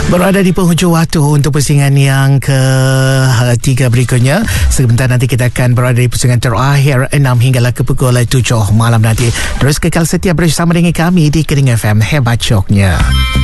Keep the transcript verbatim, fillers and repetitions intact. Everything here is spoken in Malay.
Berada di penghujung waktu untuk pusingan yang ketiga berikutnya. Sebentar nanti kita akan berada di pusingan terakhir enam hinggalah ke pukul tujuh malam nanti. Terus kekal setia bersama dengan kami di Kering F M. Hebat Syoknya.